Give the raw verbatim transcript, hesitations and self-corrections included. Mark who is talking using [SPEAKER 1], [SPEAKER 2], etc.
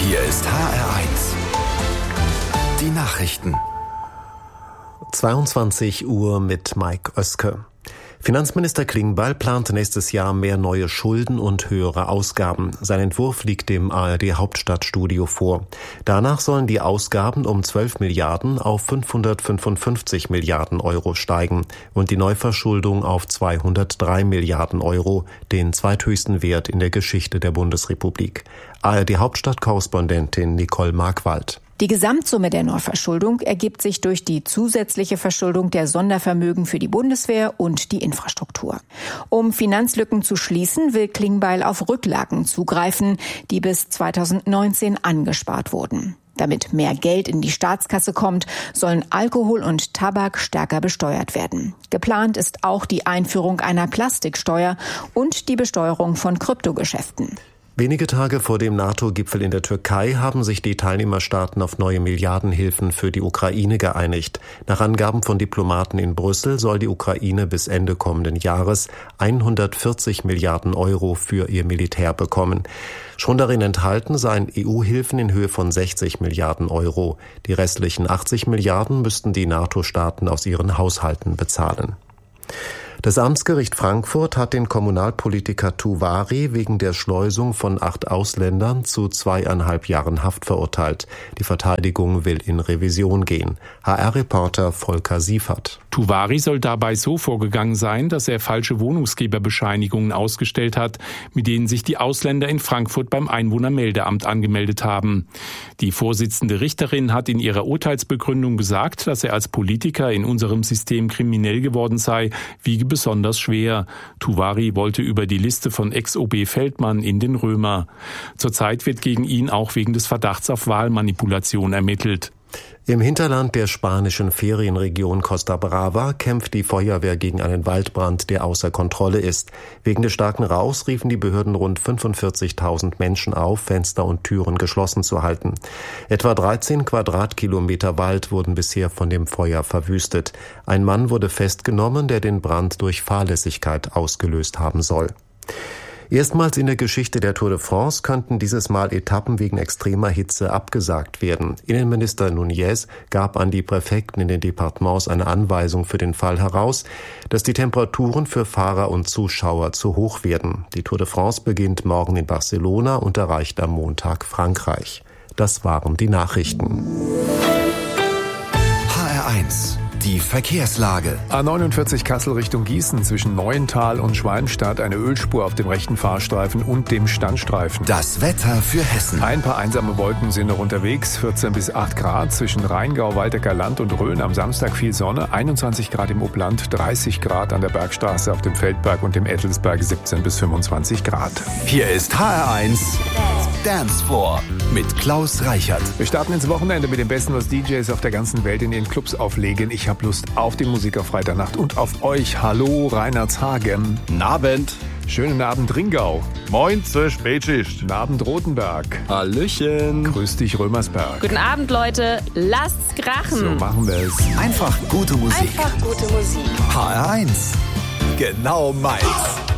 [SPEAKER 1] Hier ist H R eins. Die Nachrichten.
[SPEAKER 2] zweiundzwanzig Uhr mit Mike Oeske. Finanzminister Klingbeil plant nächstes Jahr mehr neue Schulden und höhere Ausgaben. Sein Entwurf liegt dem A R D-Hauptstadtstudio vor. Danach sollen die Ausgaben um zwölf Milliarden auf fünfhundertfünfundfünfzig Milliarden Euro steigen und die Neuverschuldung auf zweihundertdrei Milliarden Euro, den zweithöchsten Wert in der Geschichte der Bundesrepublik. A R D-Hauptstadtkorrespondentin Nicole Markwald.
[SPEAKER 3] Die Gesamtsumme der Neuverschuldung ergibt sich durch die zusätzliche Verschuldung der Sondervermögen für die Bundeswehr und die Infrastruktur. Um Finanzlücken zu schließen, will Klingbeil auf Rücklagen zugreifen, die bis zweitausendneunzehn angespart wurden. Damit mehr Geld in die Staatskasse kommt, sollen Alkohol und Tabak stärker besteuert werden. Geplant ist auch die Einführung einer Plastiksteuer und die Besteuerung von Kryptogeschäften.
[SPEAKER 2] Wenige Tage vor dem NATO-Gipfel in der Türkei haben sich die Teilnehmerstaaten auf neue Milliardenhilfen für die Ukraine geeinigt. Nach Angaben von Diplomaten in Brüssel soll die Ukraine bis Ende kommenden Jahres hundertvierzig Milliarden Euro für ihr Militär bekommen. Schon darin enthalten seien E U-Hilfen in Höhe von sechzig Milliarden Euro. Die restlichen achtzig Milliarden müssten die NATO-Staaten aus ihren Haushalten bezahlen. Das Amtsgericht Frankfurt hat den Kommunalpolitiker Tuwari wegen der Schleusung von acht Ausländern zu zweieinhalb Jahren Haft verurteilt. Die Verteidigung will in Revision gehen. H R-Reporter Volker Siefert.
[SPEAKER 4] Tuwari soll dabei so vorgegangen sein, dass er falsche Wohnungsgeberbescheinigungen ausgestellt hat, mit denen sich die Ausländer in Frankfurt beim Einwohnermeldeamt angemeldet haben. Die Vorsitzende Richterin hat in ihrer Urteilsbegründung gesagt, dass er als Politiker in unserem System kriminell geworden sei, wiege besonders schwer. Tuwari wollte über die Liste von Ex-O B Feldmann in den Römer. Zurzeit wird gegen ihn auch wegen des Verdachts auf Wahlmanipulation ermittelt.
[SPEAKER 2] Im Hinterland der spanischen Ferienregion Costa Brava kämpft die Feuerwehr gegen einen Waldbrand, der außer Kontrolle ist. Wegen des starken Rauchs riefen die Behörden rund fünfundvierzigtausend Menschen auf, Fenster und Türen geschlossen zu halten. Etwa dreizehn Quadratkilometer Wald wurden bisher von dem Feuer verwüstet. Ein Mann wurde festgenommen, der den Brand durch Fahrlässigkeit ausgelöst haben soll. Erstmals in der Geschichte der Tour de France könnten dieses Mal Etappen wegen extremer Hitze abgesagt werden. Innenminister Núñez gab an die Präfekten in den Departements eine Anweisung für den Fall heraus, dass die Temperaturen für Fahrer und Zuschauer zu hoch werden. Die Tour de France beginnt morgen in Barcelona und erreicht am Montag Frankreich. Das waren die Nachrichten.
[SPEAKER 1] H R eins. Die Verkehrslage.
[SPEAKER 5] A neunundvierzig Kassel Richtung Gießen zwischen Neuental und Schwalmstadt eine Ölspur auf dem rechten Fahrstreifen und dem Standstreifen.
[SPEAKER 1] Das Wetter für Hessen.
[SPEAKER 5] Ein paar einsame Wolken sind noch unterwegs. vierzehn bis acht Grad zwischen Rheingau, Waldecker Land und Rhön. Am Samstag viel Sonne. einundzwanzig Grad im Upland, dreißig Grad an der Bergstraße auf dem Feldberg und dem Ettelsberg, siebzehn bis fünfundzwanzig Grad.
[SPEAKER 1] Hier ist H R eins Dance Floor mit Klaus Reichert.
[SPEAKER 5] Wir starten ins Wochenende mit dem Besten, was D Js auf der ganzen Welt in ihren Clubs auflegen. Ich habe Lust auf die Musik auf Freitagnacht und auf euch. Hallo, Reinhardshagen.
[SPEAKER 6] Abend.
[SPEAKER 5] Schönen Abend, Ringau.
[SPEAKER 6] Moin zur Spätschicht.
[SPEAKER 5] Guten Abend, Rotenberg.
[SPEAKER 6] Hallöchen.
[SPEAKER 5] Grüß dich, Römersberg.
[SPEAKER 7] Guten Abend, Leute. Lasst's krachen.
[SPEAKER 5] So machen wir es.
[SPEAKER 1] Einfach gute Musik.
[SPEAKER 7] Einfach gute Musik.
[SPEAKER 1] H R eins. Genau meins.